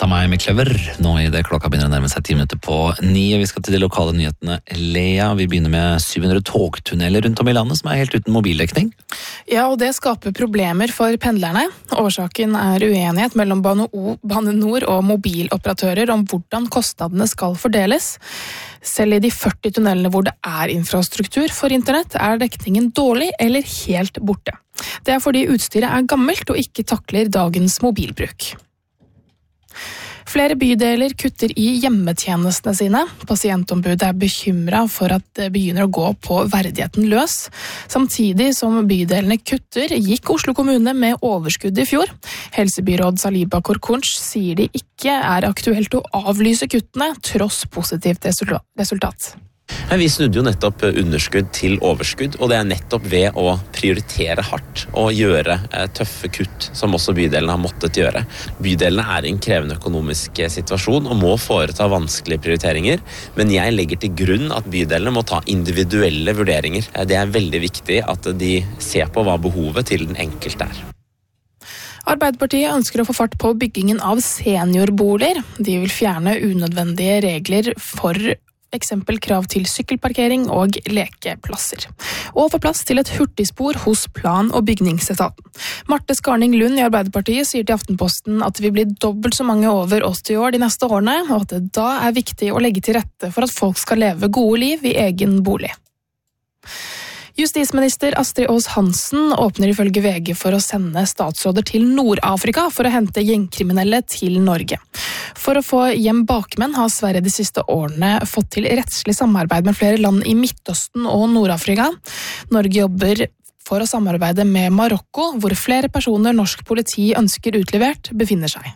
av meg med Clever. Nå I det klokka begynner å nærme seg 10 minutter på 9. Vi skal til de lokale nyhetene. Lea, vi begynner med 700 togtunneler rundt om I landet som helt uten mobildekning. Ja, og det skaper problemer for pendlerne. Årsaken uenighet mellom Bane Nor og mobiloperatører om hvordan kostnadene skal fordeles. Selv I de 40 tunnelene hvor det infrastruktur for internett, dekningen dårlig eller helt borte. Det fordi utstyret gammelt og ikke takler dagens mobilbruk. Flere bydeler kutter I hjemmetjenestene sine. Pasientombudet bekymret for at det begynner å gå på verdigheten løs. Samtidig som bydelene kutter, gikk Oslo kommune med overskudd I fjor. Helsebyråd Saliba Korkunch sier det ikke aktuelt å avlyse kuttene, tross positivt resultat. Vi snudde jo nettopp underskudd til overskudd, og det nettopp ved å prioritere hardt og gjøre tøffe kutt, som også bydelene har måttet gjøre. Bydelene I en krevende økonomisk situasjon og må foreta vanskelige prioriteringer, men jeg legger til grunn at bydelene må ta individuelle vurderinger. Det veldig viktig at de ser på hva behovet til den enkelte Arbeiderpartiet ønsker å få fart på byggingen av seniorboliger. De vil fjerne unødvendige regler for eksempel krav til sykkelparkering og lekeplasser. Og få plass til et hurtigspor hos plan- og bygningsetaten. Marte Skarning Lund I Arbeiderpartiet sier til Aftenposten at det vil bli dobbelt så mange over 80 år de neste årene, og at det da viktig å legge til rette for at folk skal leve gode liv I egen bolig. Justisminister Astrid Aas Hansen åpner ifølge VG for å sende statsråder til Nord-Afrika for å hente gjengkriminelle til Norge. For å få hjem bakmenn har Sverige de siste årene fått til rettslig samarbeid med flere land I Midtøsten og Nord-Afrika. Norge jobber for å samarbeide med Marokko, hvor flere personer norsk politi ønsker utlevert befinner seg.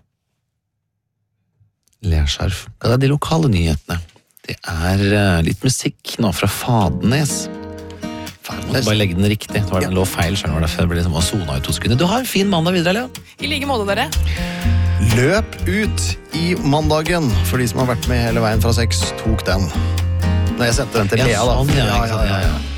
Lersarf. Hva de lokale nyhetene? Det litt musikk nå fra Fadenes. Må bare legge den riktig. Det lå feil, så var det derfor jeg ble zona I 2 sekunder. Du har en fin mandag videre, Lea. I like måte, dere. Løp ut I mandagen, for de som har vært med hele veien fra 6, tok den. Når jeg setter den til Lea, da. Ja, sånn, ja.